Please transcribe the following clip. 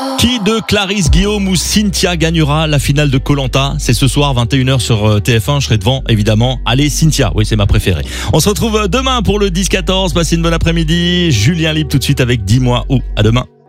Qui de Clarisse, Guillaume ou Cynthia gagnera la finale de Koh-Lanta? C'est ce soir 21h sur TF1, je serai devant évidemment. Allez Cynthia, oui c'est ma préférée. On se retrouve demain pour le 10-14, passez une bonne après-midi. Julien Libre tout de suite avec Dis-moi où. À demain.